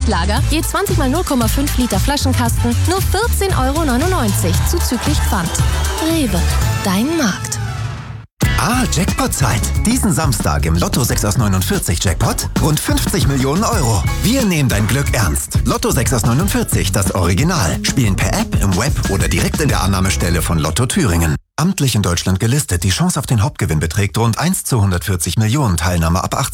Schiffslager, je 20 mal 0,5 Liter Flaschenkasten, nur 14,99 € zuzüglich Pfand. Rewe, dein Markt. Jackpot-Zeit. Diesen Samstag im Lotto 6 aus 49 Jackpot rund 50 Millionen €. Wir nehmen dein Glück ernst. Lotto 6 aus 49, das Original. Spielen per App, im Web oder direkt in der Annahmestelle von Lotto Thüringen. Amtlich in Deutschland gelistet. Die Chance auf den Hauptgewinn beträgt rund 1 zu 140 Millionen. Teilnahme ab 18.